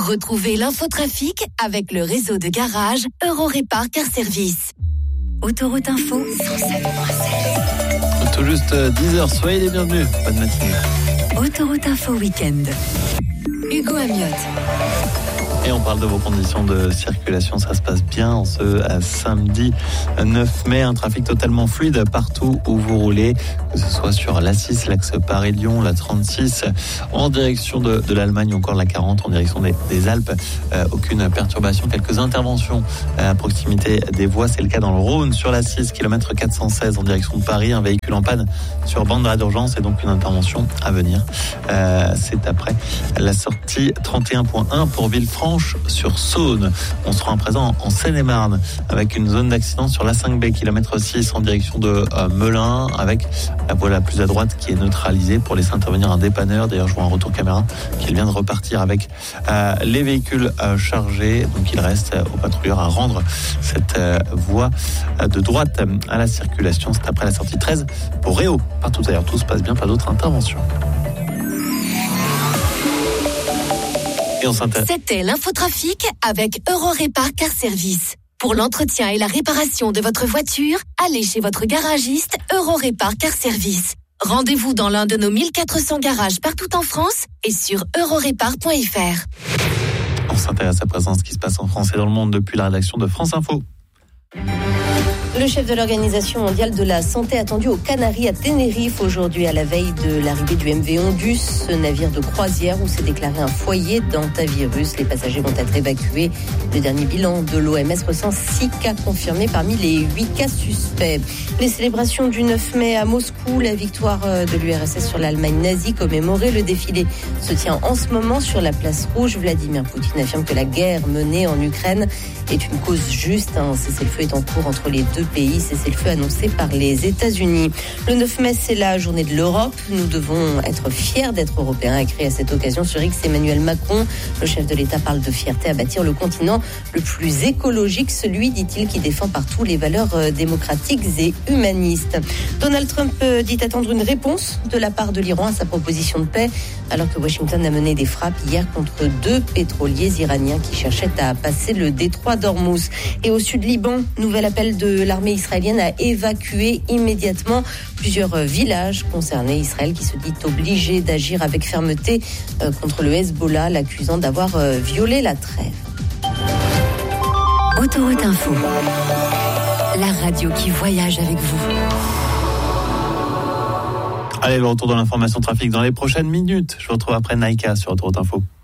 Retrouvez l'infotrafic avec le réseau de garage Eurorépar Car Service. Autoroute Info, 107.7. Tout juste 10h, soyez les bienvenus. Bonne matinée. Autoroute Info Week-end. Hugo Amiot. Et on parle de vos conditions de circulation. Ça se passe bien en ce samedi 9 mai. Un trafic totalement fluide partout où vous roulez, que ce soit sur l'A6, l'axe Paris-Lyon, la 36, en direction de l'Allemagne, ou encore la 40 en direction des Alpes. Aucune perturbation. Quelques interventions à proximité des voies. C'est le cas dans le Rhône, sur l'A6, kilomètre 416 en direction de Paris. Un véhicule en panne sur bande d'arrêt d'urgence et donc une intervention à venir. C'est après la sortie 31.1 pour Villefranche-sur-Saône. On sera à présent en Seine-et-Marne avec une zone d'accident sur l'A5B, kilomètre 6 en direction de Melun, avec la voie la plus à droite qui est neutralisée pour laisser intervenir un dépanneur. D'ailleurs, je vois un retour caméra qui vient de repartir avec les véhicules chargés. Donc il reste aux patrouilleurs à rendre cette voie de droite à la circulation. C'est après la sortie 13 pour Réau. Partout ailleurs, tout se passe bien, pas d'autres interventions. C'était l'infotrafic avec Eurorépar Car Service. Pour l'entretien et la réparation de votre voiture, allez chez votre garagiste Eurorépar Car Service. Rendez-vous dans l'un de nos 1400 garages partout en France et sur eurorépar.fr. On s'intéresse à présent à ce qui se passe en France et dans le monde depuis la rédaction de France Info. Le chef de l'Organisation mondiale de la santé attendu aux Canaries à Tenerife aujourd'hui à la veille de l'arrivée du MV Ondus, ce navire de croisière où s'est déclaré un foyer d'hantavirus. Les passagers vont être évacués. Le dernier bilan de l'OMS recense 6 cas confirmés parmi les 8 cas suspects. Les célébrations du 9 mai à Moscou, la victoire de l'URSS sur l'Allemagne nazie commémorée. Le défilé se tient en ce moment sur la place Rouge. Vladimir Poutine affirme que la guerre menée en Ukraine est une cause juste. Un cessez-le-feu est en cours entre les deux pays, cessez-le-feu annoncé par les États-Unis. Le 9 mai, c'est la journée de l'Europe. Nous devons être fiers d'être européens, a écrit à cette occasion sur X Emmanuel Macron. Le chef de l'État parle de fierté à bâtir le continent le plus écologique, celui, dit-il, qui défend partout les valeurs démocratiques et humanistes. Donald Trump dit attendre une réponse de la part de l'Iran à sa proposition de paix, alors que Washington a mené des frappes hier contre 2 pétroliers iraniens qui cherchaient à passer le détroit d'Ormuz. Et au sud Liban, nouvel appel de l'armée israélienne à évacuer immédiatement plusieurs villages concernés. Israël qui se dit obligé d'agir avec fermeté contre le Hezbollah, l'accusant d'avoir violé la trêve. Autoroute Info, la radio qui voyage avec vous. Allez, le retour de l'information trafic dans les prochaines minutes. Je vous retrouve après Naïka sur Autoroute Info.